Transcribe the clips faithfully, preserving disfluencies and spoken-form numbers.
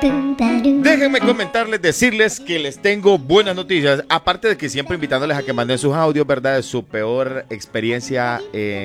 Déjenme comentarles, decirles que les tengo buenas noticias. Aparte de que siempre invitándoles a que manden sus audios, ¿verdad? De su peor experiencia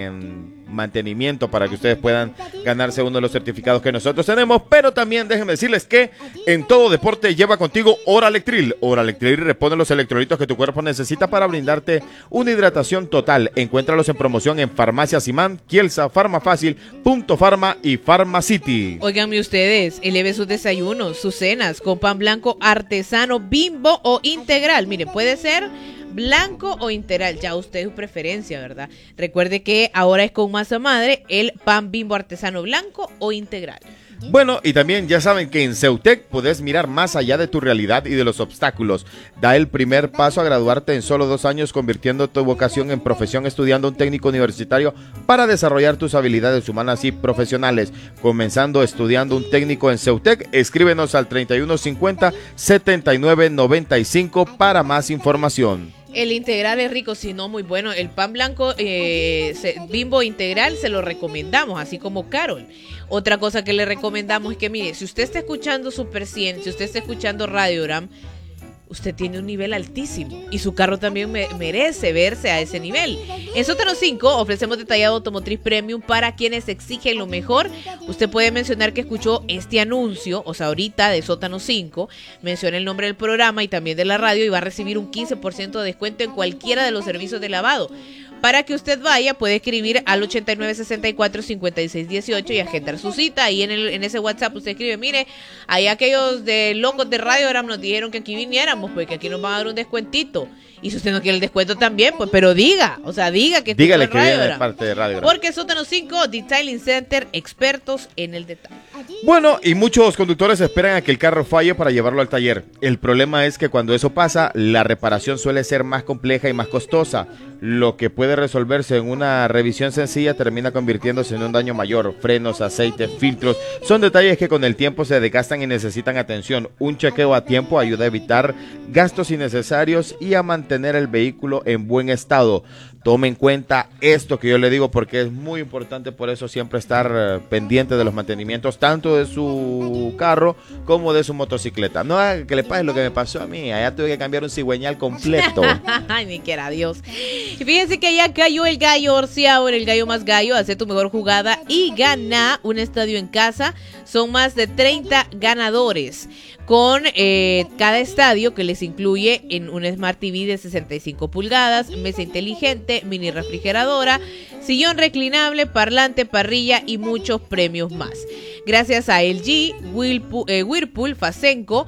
en mantenimiento para que ustedes puedan ganarse uno de los certificados que nosotros tenemos. Pero también déjenme decirles que en todo deporte lleva contigo Oralectril. Oralectril repone los electrolitos que tu cuerpo necesita para brindarte una hidratación total. Encuéntralos en promoción en Farmacias Imán, Kielsa, Farmafácil, Punto Farma y Farmacity. Óiganme ustedes, eleve sus desayunos, sus cenas con pan blanco artesano, Bimbo o integral. Mire, puede ser blanco o integral, ya usted su preferencia, ¿verdad? Recuerde que ahora es con masa madre el pan Bimbo artesano blanco o integral. Bueno, y también ya saben que en Ceutec puedes mirar más allá de tu realidad y de los obstáculos. Da el primer paso a graduarte en solo dos años, convirtiendo tu vocación en profesión, estudiando un técnico universitario para desarrollar tus habilidades humanas y profesionales. Comenzando estudiando un técnico en Ceutec, escríbenos al treinta y uno cincuenta, setenta y nueve noventa y cinco para más información. El integral es rico, si no muy bueno. El pan blanco eh, se, Bimbo integral se lo recomendamos, así como Carol. Otra cosa que le recomendamos es que, mire, si usted está escuchando Super cien, si usted está escuchando Radiogram, usted tiene un nivel altísimo y su carro también me, merece verse a ese nivel. En Sótano cinco ofrecemos detallado automotriz premium para quienes exigen lo mejor. Usted puede mencionar que escuchó este anuncio, o sea, ahorita de Sótano cinco, menciona el nombre del programa y también de la radio y va a recibir un quince por ciento de descuento en cualquiera de los servicios de lavado. Para que usted vaya, puede escribir al ochenta y nueve sesenta y cuatro cincuenta y seis dieciocho y agendar su cita. Ahí en, el, en ese WhatsApp usted escribe, mire, ahí aquellos de locos de Radiogram nos dijeron que aquí viniéramos, pues que aquí nos van a dar un descuentito. Y si usted no quiere el descuento también, pues, pero diga, o sea, diga que dígale que viene de parte de Radiogram. Porque Sótano cinco, Detailing Center, expertos en el detalle. Bueno, y muchos conductores esperan a que el carro falle para llevarlo al taller. El problema es que cuando eso pasa, la reparación suele ser más compleja y más costosa. Lo que puede resolverse en una revisión sencilla termina convirtiéndose en un daño mayor. Frenos, aceite, filtros, son detalles que con el tiempo se desgastan y necesitan atención. Un chequeo a tiempo ayuda a evitar gastos innecesarios y a mantener el vehículo en buen estado. Tome en cuenta esto que yo le digo porque es muy importante, por eso siempre estar uh, pendiente de los mantenimientos tanto de su carro como de su motocicleta. No haga que le pase lo que me pasó a mí, allá tuve que cambiar un cigüeñal completo. Ay, ni quiera Dios. Y fíjense que allá cayó el gallo Orciao, el gallo más gallo, hace tu mejor jugada y gana un estadio en casa. Son más de treinta ganadores con eh, cada estadio que les incluye en un Smart T V de sesenta y cinco pulgadas, mesa inteligente, mini refrigeradora, sillón reclinable, parlante, parrilla y muchos premios más. Gracias a L G, Whirlpool, eh, Whirlpool Fasenco,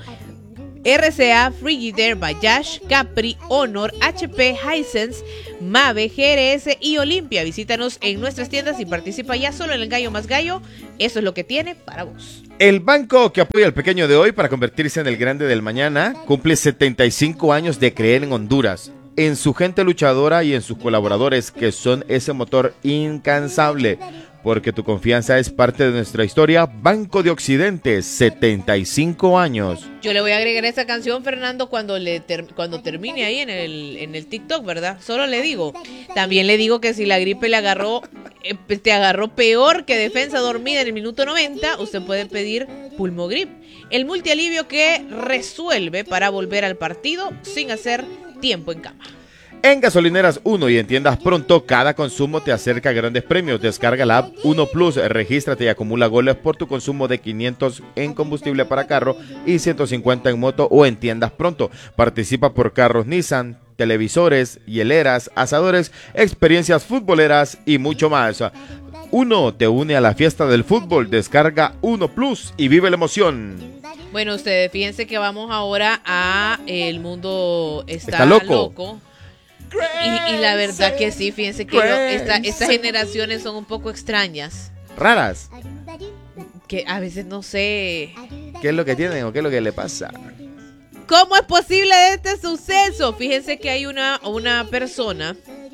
R C A, Frigidaire, Bajaj, Capri, Honor, H P, Hisense, Mave, G R S y Olimpia. Visítanos en nuestras tiendas y participa ya solo en el Gallo Más Gallo. Eso es lo que tiene para vos. El banco que apoya al pequeño de hoy para convertirse en el grande del mañana cumple setenta y cinco años de creer en Honduras, en su gente luchadora y en sus colaboradores que son ese motor incansable. Porque tu confianza es parte de nuestra historia. Banco de Occidente, setenta y cinco años. Yo le voy a agregar esa canción, Fernando, cuando le ter- cuando termine ahí en el en el TikTok, ¿verdad? Solo le digo. También le digo que si la gripe le agarró, eh, te agarró peor que defensa dormida en el minuto noventa, usted puede pedir Pulmogrip, el multialivio que resuelve para volver al partido sin hacer tiempo en cama. En Gasolineras uno y en Tiendas Pronto, cada consumo te acerca a grandes premios. Descarga la app uno Plus, regístrate y acumula goles por tu consumo de quinientos en combustible para carro y ciento cincuenta en moto o en Tiendas Pronto. Participa por carros Nissan, televisores, hieleras, asadores, experiencias futboleras y mucho más. Uno te une a la fiesta del fútbol. Descarga uno Plus y vive la emoción. Bueno, ustedes fíjense que vamos ahora a El Mundo Está, Está loco. loco. Y, y la verdad que sí, fíjense que lo, esta, estas generaciones son un poco extrañas. Raras. Que a veces no sé ¿Qué es lo que tienen o qué es lo que le pasa? ¿Cómo es posible este suceso? Fíjense que hay una, una persona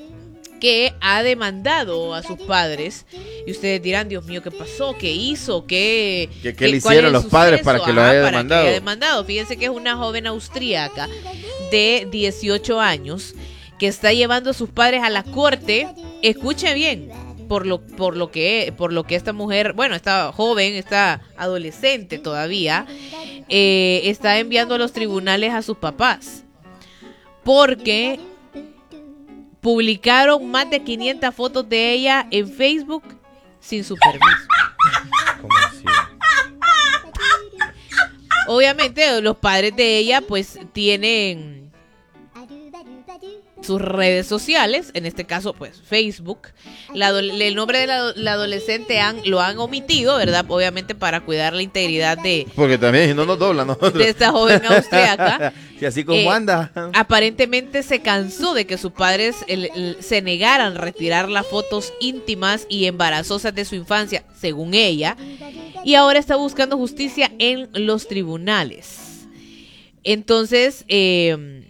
que ha demandado a sus padres. Y ustedes dirán, Dios mío, ¿qué pasó? ¿Qué hizo? ¿Qué, ¿Qué, qué le hicieron los padres para que lo haya ah, demandado? Para que haya demandado? Fíjense que es una joven austríaca de dieciocho años que está llevando a sus padres a la corte. Escuche bien, por lo por lo que por lo que esta mujer, bueno, esta joven, esta adolescente todavía, eh, está enviando a los tribunales a sus papás porque publicaron más de quinientas fotos de ella en Facebook sin su permiso. ¿Cómo así? Obviamente los padres de ella pues tienen sus redes sociales, en este caso pues Facebook. La, el nombre de la, la adolescente han, lo han omitido, ¿verdad? Obviamente para cuidar la integridad de... Porque también si no nos doblan nosotros. De esta joven austriaca. Y así como eh, anda. Aparentemente se cansó de que sus padres el, el, se negaran a retirar las fotos íntimas y embarazosas de su infancia, según ella, y ahora está buscando justicia en los tribunales. Entonces, eh,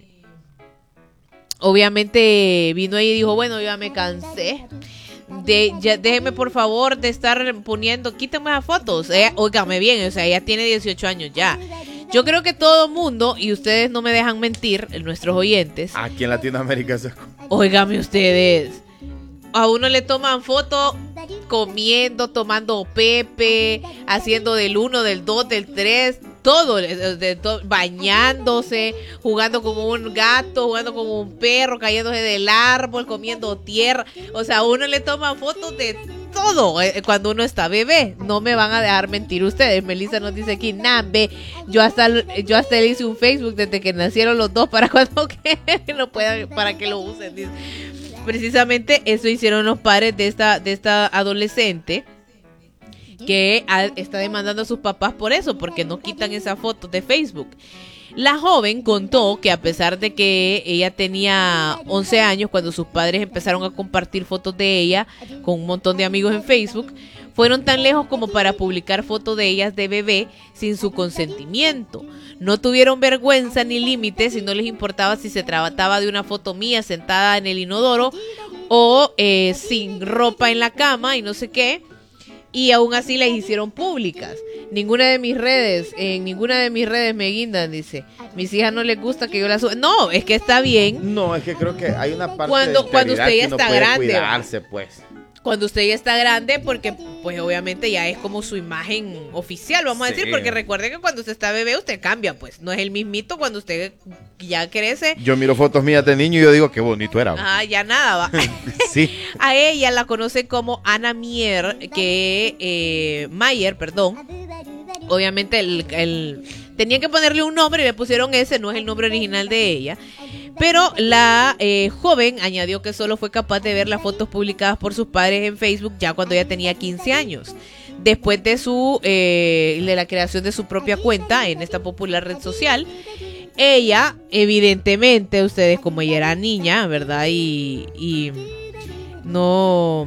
obviamente vino ahí y dijo, bueno, yo ya me cansé. De, ya, déjeme por favor de estar poniendo, quítame las fotos. Ella, óigame bien, o sea, ella tiene dieciocho años ya. Yo creo que todo mundo, y ustedes no me dejan mentir, nuestros oyentes. Aquí en Latinoamérica eso es... Óigame ustedes, a uno le toman fotos comiendo, tomando pepe, haciendo del uno, del dos, del tres, todo, de, de, de, bañándose, jugando como un gato, jugando como un perro, cayéndose del árbol, comiendo tierra. O sea, a uno le toman fotos de todo eh, cuando uno está bebé. No me van a dejar mentir ustedes. Melissa nos dice aquí, nah, ve, yo hasta yo hasta le hice un Facebook desde que nacieron los dos para cuando que lo puedan, para que lo usen. Dice. Precisamente eso hicieron los padres de esta de esta adolescente, que a, está demandando a sus papás por eso, porque no quitan esas fotos de Facebook. La joven contó que a pesar de que ella tenía once años cuando sus padres empezaron a compartir fotos de ella con un montón de amigos en Facebook, fueron tan lejos como para publicar fotos de ellas de bebé sin su consentimiento. No tuvieron vergüenza ni límites y no les importaba si se trataba de una foto mía sentada en el inodoro o eh, sin ropa en la cama y no sé qué. Y aún así las hicieron públicas. Ninguna de mis redes, en ninguna de mis redes me guindan, dice. Mis hijas no les gusta que yo las suba. No, es que está bien. No, es que creo que hay una parte cuando, de cuando usted ya está grande. Cuidarse, pues. Cuando usted ya está grande, porque pues obviamente ya es como su imagen oficial, vamos a sí. decir, porque recuerde que cuando usted está bebé usted cambia, pues no es el mismito cuando usted ya crece. Yo miro fotos mías de niño y yo digo qué bonito era. Ah, ya nada va. Sí. A ella la conocen como Ana Mier, que eh, Mayer, perdón. Obviamente el, el tenían que ponerle un nombre y le pusieron ese, no es el nombre original de ella. Pero la eh, joven añadió que solo fue capaz de ver las fotos publicadas por sus padres en Facebook ya cuando ella tenía quince años. Después de su eh, de la creación de su propia cuenta en esta popular red social, ella, evidentemente, ustedes como ella era niña, ¿verdad? Y, y no...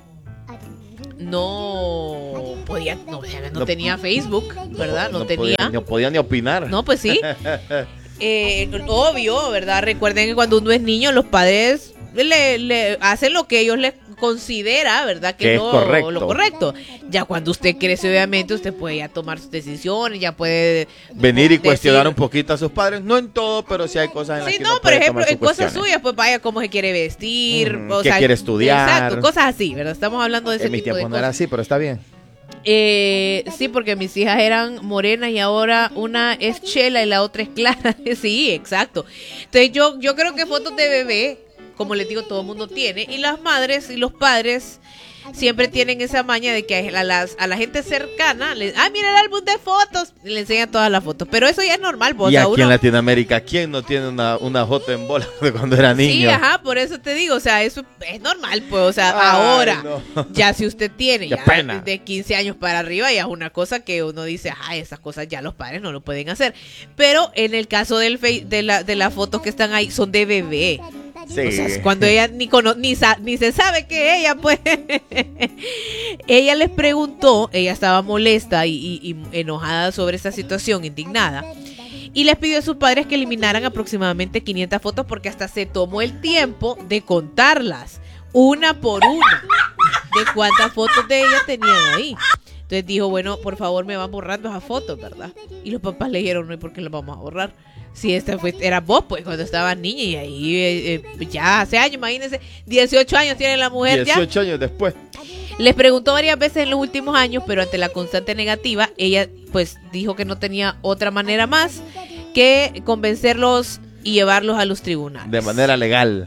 no podía, no, no, no tenía Facebook, ¿verdad? No, no tenía. Podía, no podía ni opinar. No, pues sí. Eh, obvio, ¿verdad? Recuerden que cuando uno es niño, los padres le, le hacen lo que ellos les considera, ¿verdad? Que, que es lo correcto. lo correcto. Ya cuando usted crece, obviamente, usted puede ya tomar sus decisiones, ya puede venir y decir, cuestionar un poquito a sus padres. No en todo, pero sí hay cosas en las sí, que no, uno por puede ejemplo, tomar en cosas cuestiones. suyas, pues vaya cómo se quiere vestir, Mm, o que sea, quiere estudiar. Exacto, cosas así, ¿verdad? Estamos hablando de ese en tipo mi tiempo de no cosas. era así, pero está bien. Eh, sí, porque mis hijas eran morenas y ahora una es chela y la otra es clara. Sí, exacto. Entonces yo, yo creo que fotos de bebé, como les digo, todo el mundo tiene. Y las madres y los padres siempre tienen esa maña de que a, las, a la gente cercana, les, ah, mira el álbum de fotos, y le enseñan todas las fotos. Pero eso ya es normal. Pues, y o sea, aquí uno, en Latinoamérica, ¿quién no tiene una, una foto en bola de cuando era niño? Sí, ajá, por eso te digo, o sea, eso es normal, pues, o sea, Ay, ahora, no. ya si usted tiene Qué ya pena. de quince años para arriba, ya es una cosa que uno dice, ah, esas cosas ya los padres no lo pueden hacer. Pero en el caso del fe, de, la, de las fotos que están ahí, son de bebé. Sí. O sea, cuando ella ni, cono, ni, sa, ni se sabe que ella, pues, ella les preguntó, ella estaba molesta y, y, y enojada sobre esta situación, indignada, y les pidió a sus padres que eliminaran aproximadamente quinientas fotos porque hasta se tomó el tiempo de contarlas, una por una, de cuántas fotos de ella tenían ahí. Entonces dijo, bueno, por favor me van borrando esas fotos, ¿verdad? Y los papás le dijeron, no, ¿y por qué las vamos a borrar? Si esta fue, era vos, pues, cuando estabas niña, y ahí eh, eh, ya hace años, imagínense, dieciocho años tiene la mujer ya. dieciocho años después. Les preguntó varias veces en los últimos años, pero ante la constante negativa, ella pues dijo que no tenía otra manera más que convencerlos y llevarlos a los tribunales. De manera legal.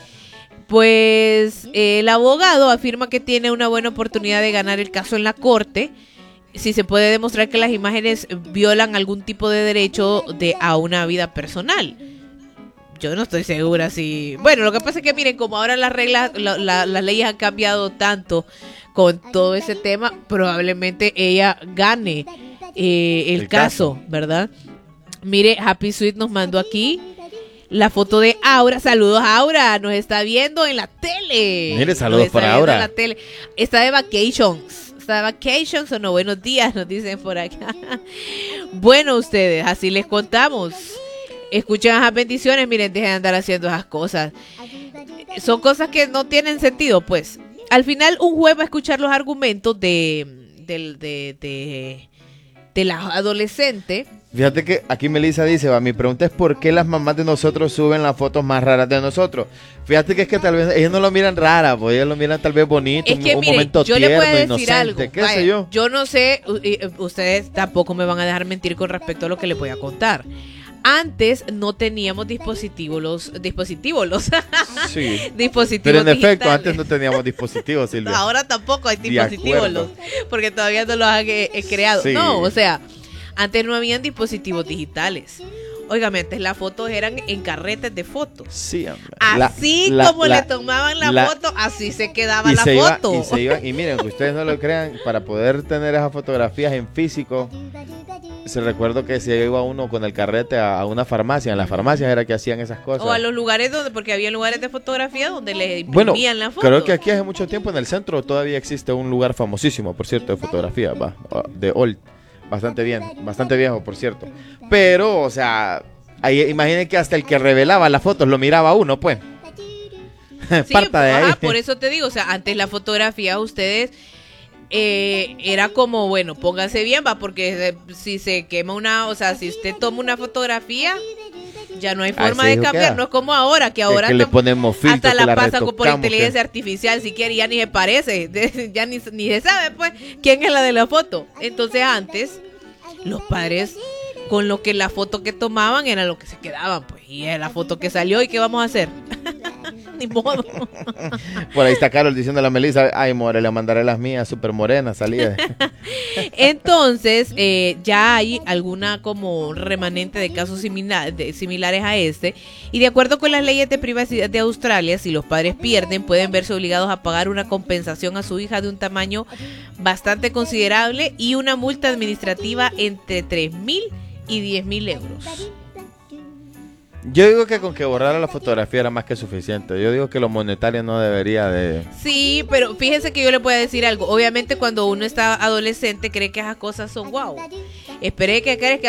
Pues eh, el abogado afirma que tiene una buena oportunidad de ganar el caso en la corte si se puede demostrar que las imágenes violan algún tipo de derecho de a una vida personal. Yo no estoy segura si... Bueno, lo que pasa es que miren, como ahora las reglas, la, la, las leyes han cambiado tanto con todo ese tema, probablemente ella gane eh, el, el caso, caso, ¿verdad? Mire, Happy Sweet nos mandó aquí la foto de Aura. Saludos, Aura. Nos está viendo en la tele. Mire, saludos para Aura. En la tele. Está de vacations. Está de vacations o no. Buenos días, nos dicen por acá. Bueno, ustedes, así les contamos. Escuchen esas bendiciones. Miren, dejen de andar haciendo esas cosas. Son cosas que no tienen sentido, pues. Al final, un juez va a escuchar los argumentos de, de, de, de, de la adolescente. Fíjate que aquí Melissa dice, va, mi pregunta es ¿por qué las mamás de nosotros suben las fotos más raras de nosotros? Fíjate que es que tal vez ellos no lo miran rara, pues ellos lo miran tal vez bonito, es que, un, mire, un momento yo tierno, le puedo decir inocente, algo. qué Vaya, sé yo. Yo no sé, ustedes tampoco me van a dejar mentir con respecto a lo que les voy a contar. Antes no teníamos dispositivos, los dispositivos, los sí. dispositivos Pero en digitales. efecto, antes no teníamos dispositivos, Silvia. No, ahora tampoco hay dispositivos, los, porque todavía no los han eh, creado. Sí. No, o sea, antes no habían dispositivos digitales. Óigame, antes las fotos eran en carretes de fotos. Sí, hombre. Así la, como la, le tomaban la, la foto, así se quedaba y la se foto. Iba, y, se iba, y miren, que ustedes no lo crean, para poder tener esas fotografías en físico, se recuerdo que se iba uno con el carrete a, a una farmacia. En las farmacias era que hacían esas cosas. O a los lugares donde, porque había lugares de fotografía donde le imprimían bueno, la foto. Creo que aquí hace mucho tiempo en el centro todavía existe un lugar famosísimo, por cierto, de fotografía, va, de old. Bastante bien, bastante viejo, por cierto. Pero, o sea, ahí imaginen que hasta el que revelaba las fotos lo miraba uno, pues. Sí, Parta de ahí. Ajá, por eso te digo, o sea, antes la fotografía ustedes eh, era como, bueno, pónganse bien, va, porque eh, si se quema una, o sea, si usted toma una fotografía, ya no hay forma de cambiar, queda. No es como ahora, que ahora que, que le ponemos filtro, hasta la, la pasan por inteligencia que... artificial, si quiere, ya ni se parece, ya ni, ni se sabe, pues, quién es la de la foto. Entonces antes, los padres, con lo que la foto que tomaban era lo que se quedaban, pues, y es la foto que salió, ¿y qué vamos a hacer? Ni modo. Por ahí está Carol diciendo a la Melissa, ay, more, le mandaré las mías súper morenas, salida. Entonces, eh, ya hay alguna como remanente de casos similar, de, similares a este, y de acuerdo con las leyes de privacidad de Australia, si los padres pierden, pueden verse obligados a pagar una compensación a su hija de un tamaño bastante considerable y una multa administrativa entre tres mil y diez mil euros. Yo digo que con que borrara la fotografía era más que suficiente. Yo digo que lo monetario no debería de... Sí, pero fíjese que yo le puedo decir algo. Obviamente cuando uno está adolescente cree que esas cosas son guau. Esperé que crees que